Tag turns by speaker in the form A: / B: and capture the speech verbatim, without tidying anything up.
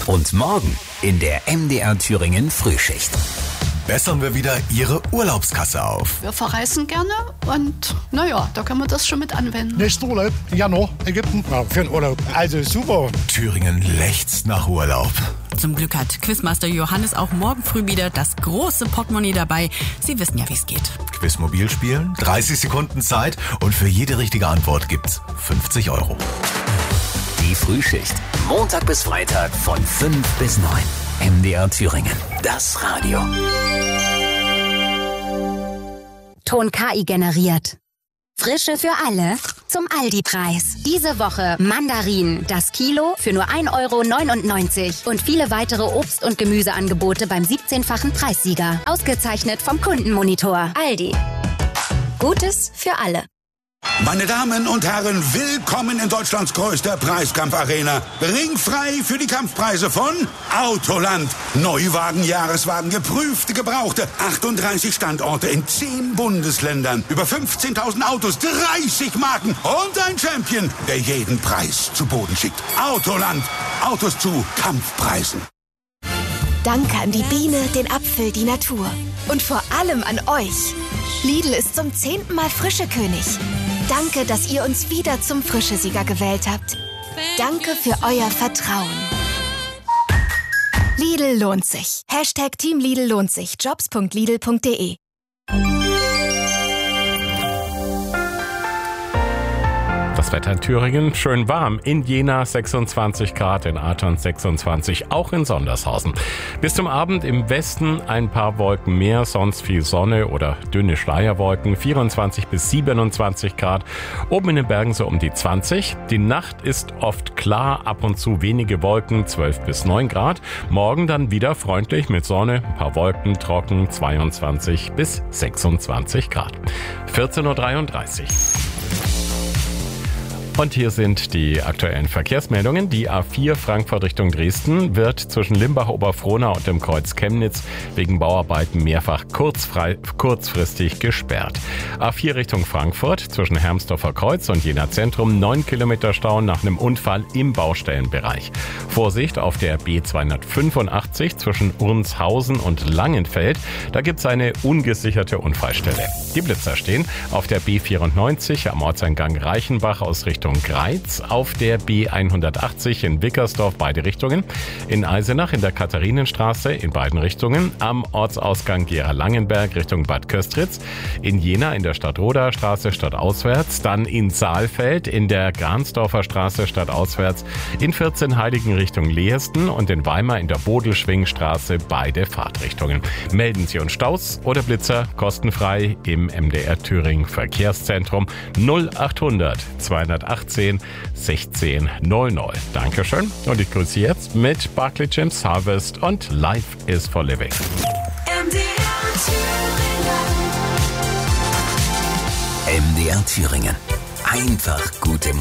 A: Und morgen in der M D R Thüringen Frühschicht.
B: Bessern wir wieder Ihre Urlaubskasse auf.
C: Wir verreisen gerne und naja, da kann man das schon mit anwenden.
D: Nächster Urlaub, Januar, Ägypten. Ja, für einen Urlaub, also super.
B: Thüringen lechzt nach Urlaub.
E: Zum Glück hat Quizmaster Johannes auch morgen früh wieder das große Portemonnaie dabei. Sie wissen ja, wie es geht.
B: Quizmobil spielen, dreißig Sekunden Zeit und für jede richtige Antwort gibt's fünfzig Euro.
A: Die Frühschicht. Montag bis Freitag von fünf bis neun. M D R Thüringen. Das Radio.
F: Ton K I generiert. Frische für alle zum Aldi-Preis. Diese Woche Mandarinen, das Kilo für nur ein Euro neunundneunzig und viele weitere Obst- und Gemüseangebote beim siebzehnfachen Preissieger. Ausgezeichnet vom Kundenmonitor. Aldi. Gutes für alle.
G: Meine Damen und Herren, willkommen in Deutschlands größter Preiskampfarena. Ringfrei für die Kampfpreise von Autoland. Neuwagen, Jahreswagen, geprüfte, gebrauchte. achtunddreißig Standorte in zehn Bundesländern. Über fünfzehntausend Autos, dreißig Marken und ein Champion, der jeden Preis zu Boden schickt. Autoland. Autos zu Kampfpreisen.
H: Danke an die Biene, den Apfel, die Natur. Und vor allem an euch. Lidl ist zum zehnten Mal Frischekönig. Danke, dass ihr uns wieder zum Frischesieger gewählt habt. Danke für euer Vertrauen. Lidl lohnt sich. Hashtag Team Lidl lohnt sich. jobs punkt lidl punkt de.
I: Das Wetter in Thüringen schön warm. In Jena sechsundzwanzig Grad, in Athern sechsundzwanzig, auch in Sondershausen. Bis zum Abend im Westen ein paar Wolken mehr, sonst viel Sonne oder dünne Schleierwolken, vierundzwanzig bis siebenundzwanzig Grad. Oben in den Bergen so um die zwanzig. Die Nacht ist oft klar, ab und zu wenige Wolken, zwölf bis neun Grad. Morgen dann wieder freundlich mit Sonne, ein paar Wolken, trocken, zweiundzwanzig bis sechsundzwanzig Grad. vierzehn Uhr dreiunddreißig. Und hier sind die aktuellen Verkehrsmeldungen. Die A vier Frankfurt Richtung Dresden wird zwischen Limbach-Oberfrohna und dem Kreuz Chemnitz wegen Bauarbeiten mehrfach kurzfrei, kurzfristig gesperrt. A vier Richtung Frankfurt zwischen Hermsdorfer Kreuz und Jena Zentrum neun Kilometer Stau nach einem Unfall im Baustellenbereich. Vorsicht auf der B zweihundertfünfundachtzig zwischen Urnshausen und Langenfeld. Da gibt es eine ungesicherte Unfallstelle. Die Blitzer stehen auf der B vierundneunzig am Ortseingang Reichenbach aus Richtung Greiz, auf der B hundertachtzig in Wickersdorf beide Richtungen, in Eisenach in der Katharinenstraße in beiden Richtungen, am Ortsausgang Gera-Langenberg Richtung Bad Köstritz, in Jena in der Stadtroder Straße stadtauswärts, dann in Saalfeld in der Gransdorfer Straße stadtauswärts, in Vierzehnheiligen Richtung Lehesten und in Weimar in der Bodelschwingstraße beide Fahrtrichtungen. Melden Sie uns Staus oder Blitzer kostenfrei im M D R Thüringen Verkehrszentrum null achthundert zweihundertachtzehn sechzehn null null. Dankeschön und ich grüße jetzt mit Barclay James Harvest und Life is for Living.
A: M D R Thüringen. M D R Thüringen. Einfach gute Musik.